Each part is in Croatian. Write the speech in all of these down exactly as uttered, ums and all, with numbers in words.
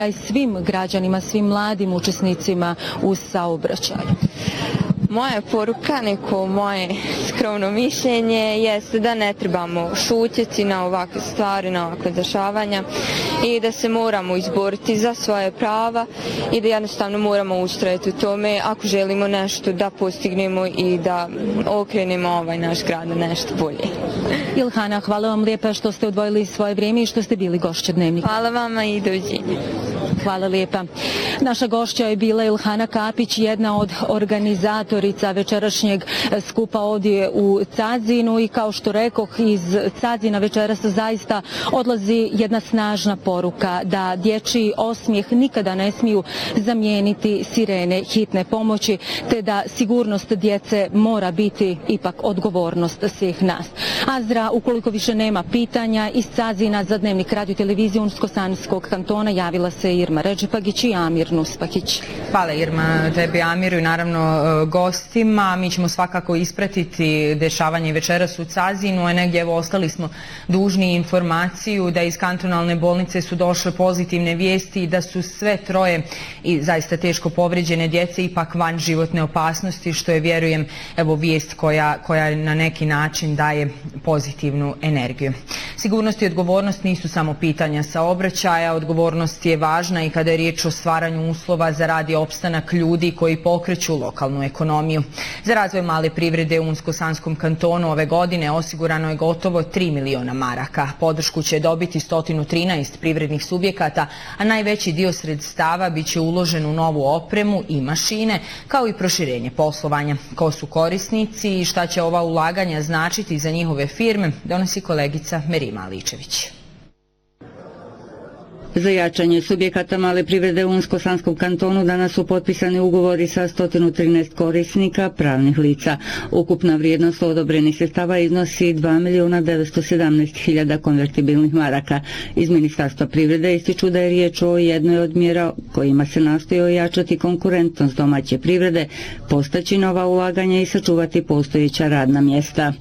i svim građanima, svim mladim učesnicima u saobraćaju? Moja poruka, neko moje skromno mišljenje, jeste da ne trebamo šutjeti na ovakve stvari, na ovakve dešavanja i da se moramo izboriti za svoje prava i da jednostavno moramo ustrajati u tome ako želimo nešto da postignemo i da okrenemo ovaj naš grad na nešto bolje. Ilhana, hvala vam lijepa što ste odvojili svoje vrijeme i što ste bili gošća Dnevnika. Hvala vama i doviđenja. Hvala lijepa. Naša gošća je bila Ilhana Kapić, jedna od organizatorica večerašnjeg skupa ovdje u Cazinu i kao što rekoh, iz Cazina večeras zaista odlazi jedna snažna poruka da dječji osmijeh nikada ne smiju zamijeniti sirene hitne pomoći, te da sigurnost djece mora biti ipak odgovornost svih nas. Azra, ukoliko više nema pitanja, iz Cazina za Dnevnik radio televizije Unsko-Sanskog kantona javila se Irma Redžepagić i Amir Nuspakić. Hvala Irma, tebi Amiru i naravno gostima. Mi ćemo svakako ispratiti dešavanje večeras u Cazinu, a negdje evo ostali smo dužni informaciju da iz kantonalne bolnice su došle pozitivne vijesti i da su sve troje i zaista teško povrijeđene djece ipak van životne opasnosti, što je, vjerujem, evo vijest koja, koja na neki način daje pozitivnu energiju. Sigurnost i odgovornost nisu samo pitanja saobraćaja, odgovornost je važna i kada je riječ o stvaranju uslova za rad i opstanak ljudi koji pokreću lokalnu ekonomiju. Za razvoj male privrede u Unsko-Sanskom kantonu ove godine osigurano je gotovo tri miliona maraka. Podršku će dobiti sto trinaest privrednih subjekata, a najveći dio sredstava biće uložen u novu opremu i mašine, kao i proširenje poslovanja. Ko su korisnici i šta će ova ulaganja značiti za njihove firme, donosi kolegica Merima Aličević. Za jačanje subjekata male privrede u Unsko-Sanskom kantonu danas su potpisani ugovori sa sto trinaest korisnika pravnih lica. Ukupna vrijednost odobrenih sredstava iznosi dva milijuna devetsto sedamnaest hiljada konvertibilnih maraka. Iz Ministarstva privrede ističu da je riječ o jednoj od mjera kojima se nastoji ojačati konkurentnost domaće privrede, postaći nova ulaganja i sačuvati postojeća radna mjesta.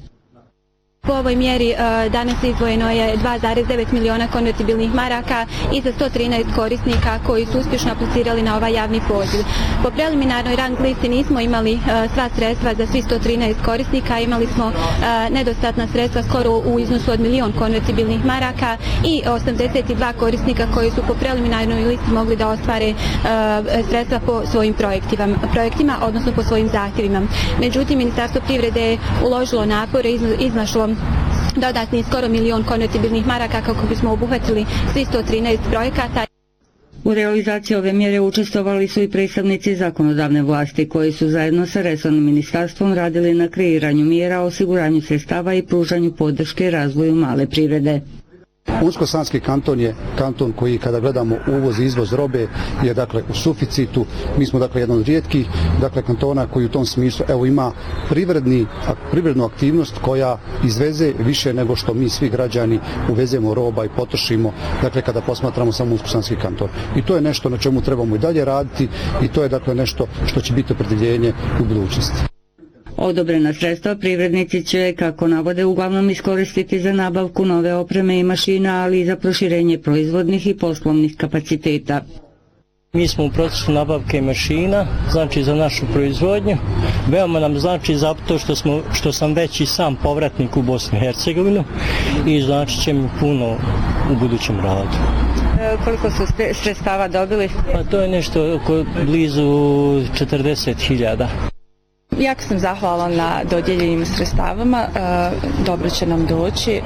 Po ovoj mjeri danas izdvojeno je dva zarez devet miliona konvertibilnih maraka i za sto trinaest korisnika koji su uspješno aplicirali na ovaj javni poziv. Po preliminarnoj rang listi nismo imali sva sredstva za svih sto trinaest korisnika, imali smo nedostatna sredstva skoro u iznosu od milion konvertibilnih maraka i osamdeset dva korisnika koji su po preliminarnoj listi mogli da ostvare sredstva po svojim projektima, projektima odnosno po svojim zahtjevima. Međutim, Ministarstvo privrede je uložilo napore, iznašlo dodatni skoro milion konvertibilnih maraka kako bismo obuhvatili svih sto trinaest projekata. U realizaciji ove mjere učestvovali su i predstavnici zakonodavne vlasti koji su zajedno sa resornim ministarstvom radili na kreiranju mjera, osiguranju sredstava i pružanju podrške razvoju male privrede. Unsko-Sanski kanton je kanton koji, kada gledamo uvoz i izvoz robe, je dakle u suficitu. Mi smo dakle jedan od rijetkih dakle kantona koji u tom smislu evo ima privredni, privrednu aktivnost koja izveze više nego što mi svi građani uvezemo roba i potrošimo, dakle kada posmatramo samo Unsko-Sanski kanton. I to je nešto na čemu trebamo i dalje raditi i to je dakle nešto što će biti opredjeljenje u budućnosti. Odobrena sredstva privrednici će, kako navode, uglavnom iskoristiti za nabavku nove opreme i mašina, ali i za proširenje proizvodnih i poslovnih kapaciteta. Mi smo u procesu nabavke mašina, znači za našu proizvodnju. Veoma nam znači zato što, smo, što sam već i sam povratnik u Bosnu i Hercegovinu i znači će mi puno u budućem radu. E, koliko su sredstava dobili? Pa to je nešto oko blizu četrdeset hiljada. Jako sam zahvala na dodijeljenim sredstavama, dobro će nam doći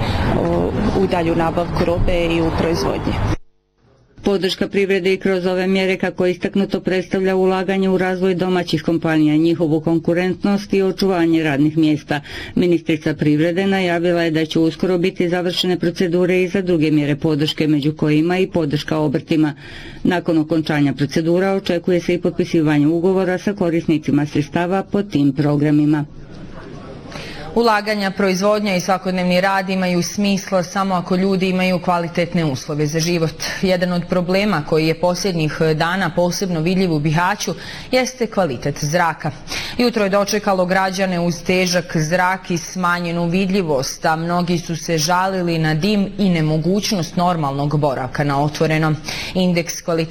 u dalju nabavku robe i u proizvodnji. Podrška privrede i kroz ove mjere, kako istaknuto, predstavlja ulaganje u razvoj domaćih kompanija, njihovu konkurentnost i očuvanje radnih mjesta. Ministrica privrede najavila je da će uskoro biti završene procedure i za druge mjere podrške, među kojima i podrška obrtima. Nakon okončanja procedura očekuje se i potpisivanje ugovora sa korisnicima sredstava po tim programima. Ulaganja, proizvodnja i svakodnevni rad imaju smisla samo ako ljudi imaju kvalitetne uslove za život. Jedan od problema koji je posljednjih dana posebno vidljiv u Bihaću jeste kvalitet zraka. Jutro je dočekalo građane uz težak zrak i smanjenu vidljivost, a mnogi su se žalili na dim i nemogućnost normalnog boravka na otvorenom. Indeks kvaliteta